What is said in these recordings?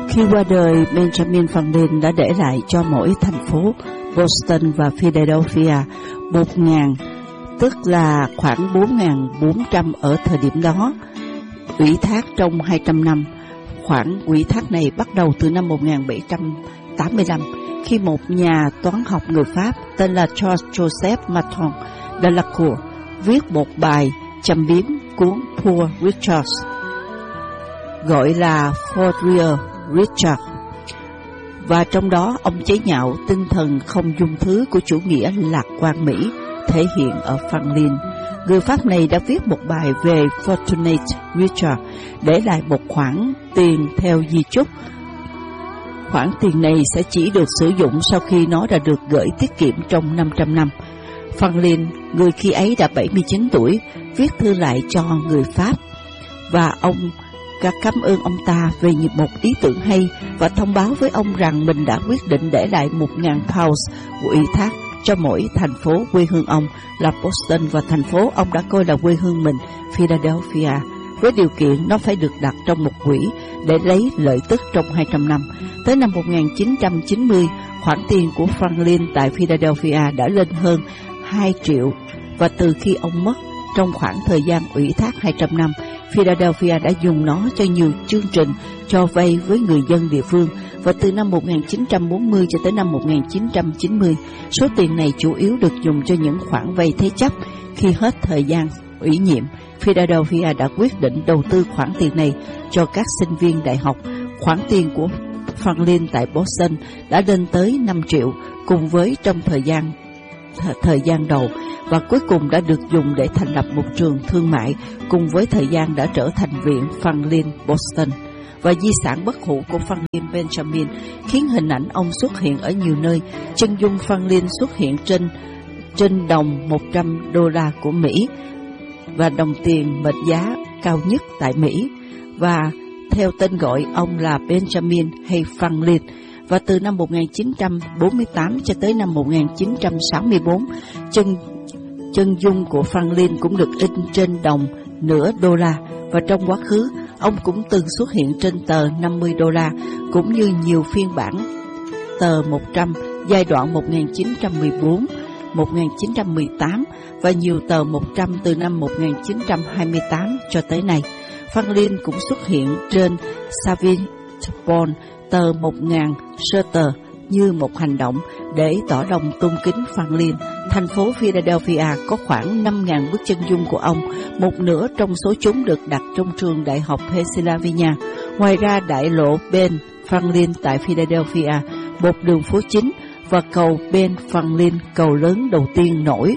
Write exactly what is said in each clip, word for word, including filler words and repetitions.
Khi qua đời, Benjamin Franklin đã để lại cho mỗi thành phố Boston và Philadelphia một nghìn, tức là khoảng bốn nghìn bốn trăm ở thời điểm đó, ủy thác trong hai trăm năm. Khoản ủy thác này bắt đầu từ năm một nghìn bảy trăm tám mươi lăm, khi một nhà toán học người Pháp tên là Charles Joseph Maton Delacour viết một bài châm biếm cuốn Poor Richard, gọi là Forrier Richard, và trong đó ông chế nhạo tinh thần không dung thứ của chủ nghĩa lạc quan Mỹ thể hiện ở Franklin. Người Pháp này đã viết một bài về Fortunate Richard, để lại một khoản tiền theo di chúc. Khoản tiền này sẽ chỉ được sử dụng sau khi nó đã được gửi tiết kiệm trong năm trăm năm. Franklin, người khi ấy đã bảy mươi chín tuổi, viết thư lại cho người Pháp, và ông đã cảm ơn ông ta về một ý tưởng hay, và thông báo với ông rằng mình đã quyết định để lại một ngàn pounds của ủy thác cho mỗi thành phố quê hương ông là Boston, và thành phố ông đã coi là quê hương mình, Philadelphia, với điều kiện nó phải được đặt trong một quỹ để lấy lợi tức trong hai trăm năm. Tới năm một nghìn chín trăm chín mươi, khoản tiền của Franklin tại Philadelphia đã lên hơn hai triệu, và từ khi ông mất, trong khoảng thời gian ủy thác hai trăm năm, Philadelphia đã dùng nó cho nhiều chương trình cho vay với người dân địa phương, và từ năm một nghìn chín trăm bốn mươi cho tới năm một nghìn chín trăm chín mươi, số tiền này chủ yếu được dùng cho những khoản vay thế chấp. Khi hết thời gian ủy nhiệm, Philadelphia đã quyết định đầu tư khoản tiền này cho các sinh viên đại học. Khoản tiền của Franklin tại Boston đã lên tới năm triệu, cùng với trong thời gian thời gian đầu, và cuối cùng đã được dùng để thành lập một trường thương mại, cùng với thời gian đã trở thành viện Franklin Boston. Và di sản bất hủ của Franklin Benjamin khiến hình ảnh ông xuất hiện ở nhiều nơi. Chân dung Franklin xuất hiện trên trên đồng một trăm đô la của Mỹ, và đồng tiền mệnh giá cao nhất tại Mỹ, và theo tên gọi ông là Benjamin hay Franklin. Và từ năm một nghìn chín trăm bốn mươi tám cho tới năm một nghìn chín trăm sáu mươi tư, chân chân dung của Franklin cũng được in trên đồng nửa đô la, và trong quá khứ ông cũng từng xuất hiện trên tờ năm mươi đô la, cũng như nhiều phiên bản tờ một trăm giai đoạn một nghìn chín trăm mười bốn đến một nghìn chín trăm mười tám, và nhiều tờ một trăm từ năm một nghìn chín trăm hai mươi tám cho tới nay. Franklin cũng xuất hiện trên Savage Bond tờ một nghìn sơ tờ như một hành động để tỏ lòng tôn kính Franklin. Thành phố Philadelphia có khoảng năm nghìn bức chân dung của ông, một nửa trong số chúng được đặt trong trường đại học Pennsylvania. Ngoài ra, đại lộ Ben Franklin tại Philadelphia, một đường phố chính, và cầu Ben Franklin, cầu lớn đầu tiên nổi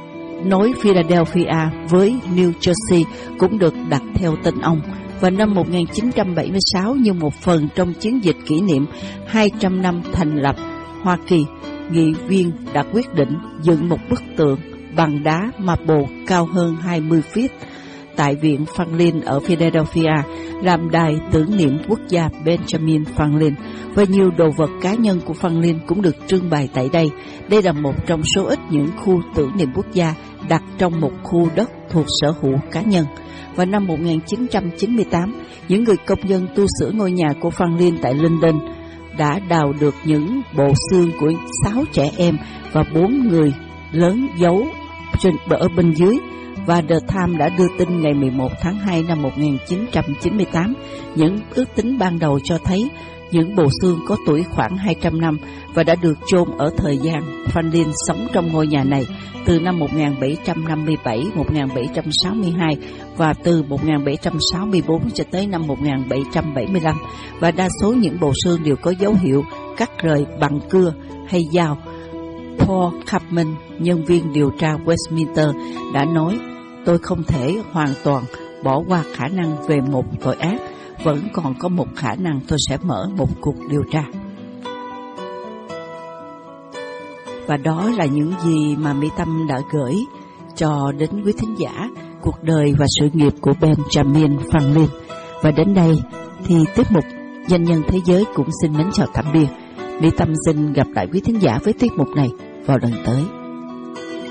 nối Philadelphia với New Jersey, cũng được đặt theo tên ông. Và năm một nghìn chín trăm bảy mươi sáu, như một phần trong chiến dịch kỷ niệm hai trăm năm thành lập Hoa Kỳ, nghị viên đã quyết định dựng một bức tượng bằng đá marble cao hơn hai mươi feet tại viện Franklin ở Philadelphia, làm đài tưởng niệm quốc gia Benjamin Franklin, và nhiều đồ vật cá nhân của Franklin cũng được trưng bày tại đây. Đây là một trong số ít những khu tưởng niệm quốc gia đặt trong một khu đất thuộc sở hữu cá nhân. Vào năm một nghìn chín trăm chín mươi tám, những người công nhân tu sửa ngôi nhà của Franklin tại London đã đào được những bộ xương của sáu trẻ em và bốn người lớn giấu ở bên dưới, và The Times đã đưa tin ngày mười một tháng hai năm một nghìn chín trăm chín mươi tám, những ước tính ban đầu cho thấy những bộ xương có tuổi khoảng hai trăm năm và đã được chôn ở thời gian Franklin sống trong ngôi nhà này từ năm một nghìn bảy trăm năm mươi bảy đến một nghìn bảy trăm sáu mươi hai, và từ một nghìn bảy trăm sáu mươi tư cho tới năm một nghìn bảy trăm bảy mươi lăm, và đa số những bộ xương đều có dấu hiệu cắt rời bằng cưa hay dao. Paul Chapman, nhân viên điều tra Westminster, đã nói: "Tôi không thể hoàn toàn bỏ qua khả năng về một tội ác, vẫn còn có một khả năng tôi sẽ mở một cuộc điều tra." Và đó là những gì mà Mỹ Tâm đã gửi cho đến quý thính giả cuộc đời và sự nghiệp của Benjamin Franklin. Và đến đây thì tiết mục Doanh nhân Thế giới cũng xin mến chào tạm biệt. Mỹ Tâm xin gặp lại quý thính giả với tiết mục này vào lần tới.